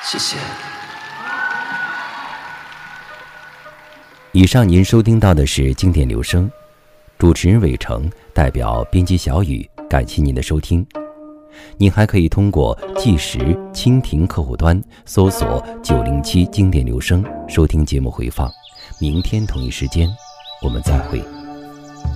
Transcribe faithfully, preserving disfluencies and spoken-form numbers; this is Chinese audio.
谢谢。 以上您收听到的是经典留声，主持人伟成，代表编辑小雨，感谢您的收听。您还可以通过计时蜻蜓客户端搜索九零七经典留声收听节目回放。明天同一时间我们再会。